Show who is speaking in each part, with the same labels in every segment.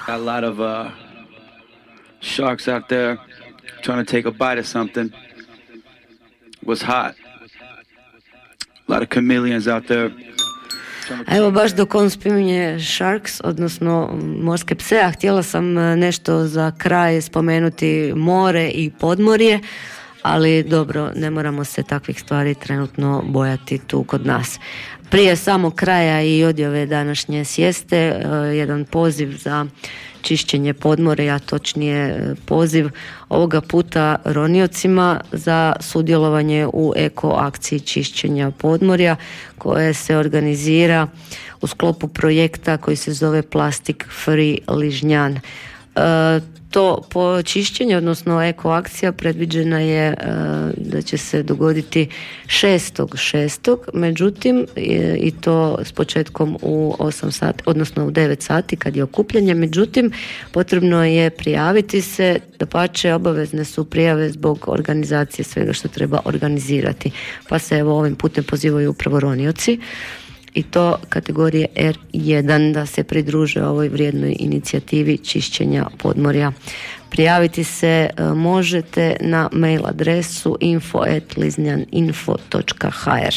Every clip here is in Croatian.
Speaker 1: Got a lot of sharks out there trying to take a bite of something. Was hot. A lot of chameleons out there.
Speaker 2: Evo baš dok on spominje sharks, odnosno morske pse, a htjela sam nešto za kraj spomenuti more i podmorje, ali dobro, ne moramo se takvih stvari trenutno bojati tu kod nas. Prije samog kraja i odjave današnje sjeste, jedan poziv za čišćenje podmorja, točnije poziv ovoga puta roniocima za sudjelovanje u eko akciji čišćenja podmorja koje se organizira u sklopu projekta koji se zove Plastic Free Ližnjan. To počišćenje, odnosno eko akcija predviđena je da će se dogoditi 6.6. Međutim, i to s početkom u 8 sati, odnosno u 9 sati kad je okupljanje. Međutim, potrebno je prijaviti se, dapače obavezne su prijave zbog organizacije svega što treba organizirati. Pa se evo ovim putem pozivaju upravo ronioci i to kategorije R1 da se pridruže ovoj vrijednoj inicijativi čišćenja podmorja. Prijaviti se možete na mail adresu info@liznjaninfo.hr.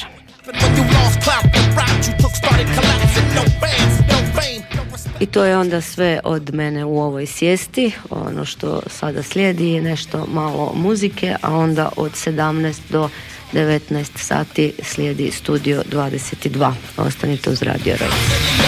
Speaker 2: I to je onda sve od mene u ovoj sjesti. Ono što sada slijedi je nešto malo muzike, a onda od 17 do 19 sati slijedi Studio 22. Ostanite uz Radio Red.